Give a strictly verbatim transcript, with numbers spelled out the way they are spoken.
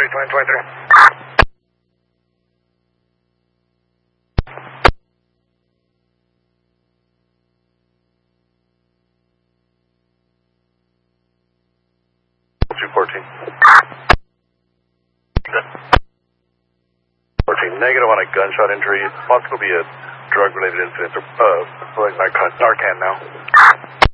twenty twenty-three. two fourteen. fourteen, negative on a gunshot injury. Possibly be a drug-related incident. Uh, like Narcan now.